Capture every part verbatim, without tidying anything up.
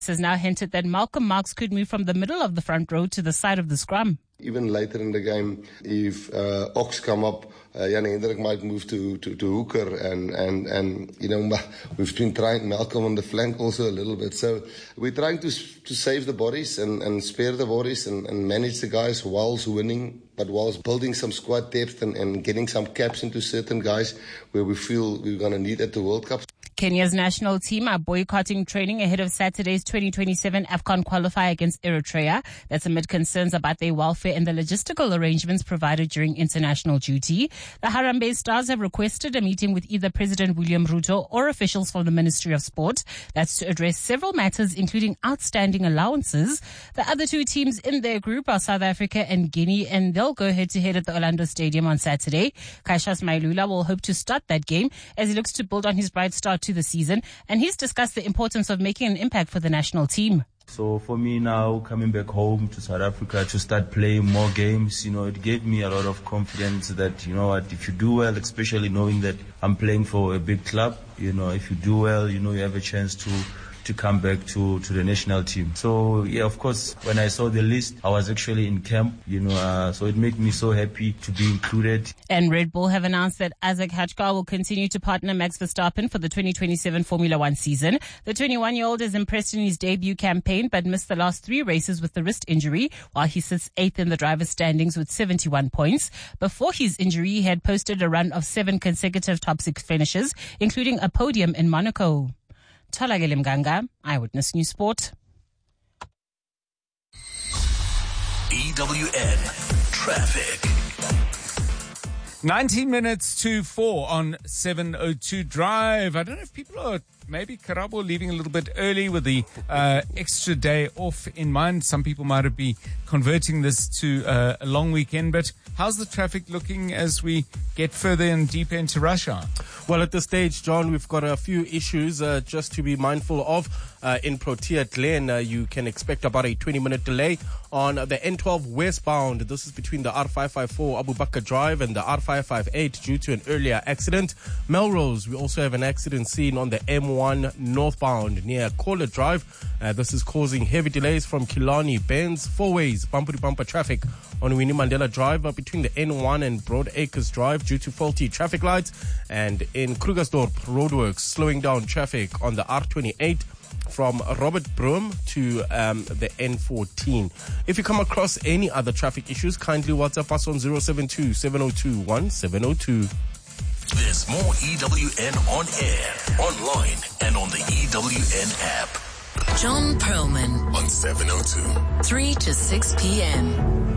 has now hinted that Malcolm Marx could move from the middle of the front row to the side of the scrum. Even later in the game, if uh, Ox come up, uh, Jan Hendrik might move to, to, to hooker. And, and, and, you know, we've been trying Malcolm on the flank also a little bit. So we're trying to to save the bodies and, and spare the bodies and, and manage the guys whilst winning, but whilst building some squad depth and, and getting some caps into certain guys where we feel we're going to need at the World Cup. Kenya's national team are boycotting training ahead of Saturday's twenty twenty-seven AFCON qualifier against Eritrea. That's amid concerns about their welfare and the logistical arrangements provided during international duty. The Harambee Stars have requested a meeting with either President William Ruto or officials from the Ministry of Sport. That's to address several matters, including outstanding allowances. The other two teams in their group are South Africa and Guinea, and they'll go head-to-head at the Orlando Stadium on Saturday. Cassius Mailula will hope to start that game as he looks to build on his bright start to the season, and he's discussed the importance of making an impact for the national team. So for me now, coming back home to South Africa to start playing more games, you know, it gave me a lot of confidence that, you know what, if you do well, especially knowing that I'm playing for a big club, you know, if you do well, you know, you have a chance to to come back to, to the national team. So, yeah, of course, when I saw the list, I was actually in camp, you know, uh, so it made me so happy to be included. And Red Bull have announced that Isaac Hachkar will continue to partner Max Verstappen for the twenty twenty-seven Formula One season. The twenty-one-year-old is impressed in his debut campaign, but missed the last three races with the wrist injury, while he sits eighth in the driver's standings with seventy-one points. Before his injury, he had posted a run of seven consecutive top six finishes, including a podium in Monaco. Tholakele Mganga, Eyewitness News Sport. E W N Traffic. nineteen minutes to four on seven oh two Drive. I don't know if people are maybe Karabo leaving a little bit early with the uh, extra day off in mind. Some people might have been converting this to uh, a long weekend, but how's the traffic looking as we get further and deeper into rush hour? Well, at this stage, John, we've got a few issues uh, just to be mindful of. Uh, in Protea Glen, uh, you can expect about a twenty-minute delay on the N twelve westbound. This is between the R five fifty-four Abu Bakr Drive and the R five fifty-eight due to an earlier accident. Melrose, we also have an accident scene on the M one northbound near Kohler Drive. Uh, this is causing heavy delays from Killarney, Benz, four ways, bumper-to-bumper traffic on Winnie Mandela Drive uh, between the N one and Broad Acres Drive due to faulty traffic lights. And in Krugersdorp, roadworks slowing down traffic on the R twenty-eight from Robert Broom to um, the N fourteen. If you come across any other traffic issues, kindly WhatsApp us on zero seven two, seven oh two, one seven oh two. There's more E W N on air, online, and on the E W N app. John Perlman on seven oh two. three to six p.m.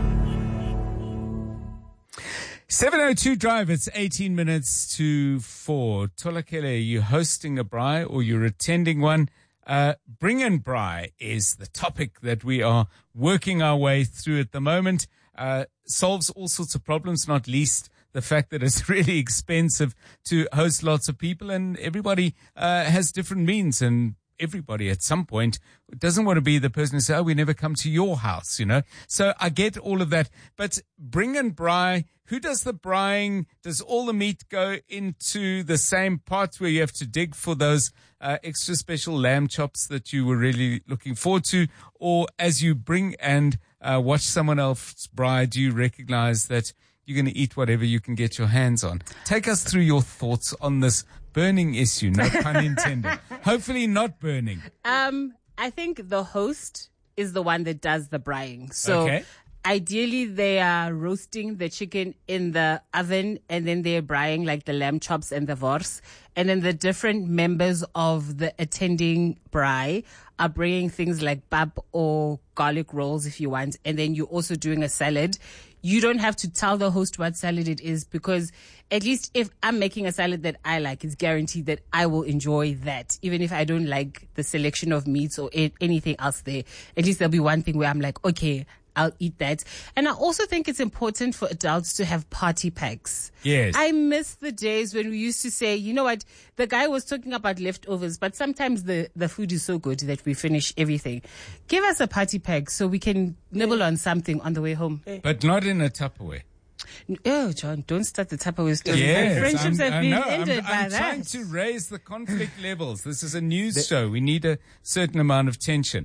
seven oh two Drive, it's eighteen minutes to four. Tholakele, you're hosting a braai or you're attending one. Uh, Bring in Braai is the topic that we are working our way through at the moment. Uh, solves all sorts of problems, not least the fact that it's really expensive to host lots of people, and everybody uh, has different means, and everybody at some point doesn't want to be the person who says, oh, we never come to your house, you know. So I get all of that. But Bring in Braai, who does the braaiing? Does all the meat go into the same pot where you have to dig for those uh, extra special lamb chops that you were really looking forward to? Or as you bring and uh, watch someone else braai, do you recognize that you're going to eat whatever you can get your hands on? Take us through your thoughts on this burning issue, no pun intended. Hopefully not burning. Um, I think the host is the one that does the braaiing. So okay. Ideally, they are roasting the chicken in the oven, and then they're braaiing like the lamb chops and the wors. And then the different members of the attending braai are bringing things like pap or garlic rolls if you want. And then you're also doing a salad. You don't have to tell the host what salad it is, because at least if I'm making a salad that I like, it's guaranteed that I will enjoy that. Even if I don't like the selection of meats or anything else there, at least there'll be one thing where I'm like, okay, I'll eat that. And I also think it's important for adults to have party packs. Yes. I miss the days when we used to say, you know what, the guy was talking about leftovers, but sometimes the, the food is so good that we finish everything. Give us a party pack so we can nibble on something on the way home. But not in a Tupperware. Oh, John, don't start the Tupperware story. Yes, Friendships I'm, have I been know, ended I'm, by I'm that. trying to raise the conflict levels. This is a news show. We need a certain amount of tension.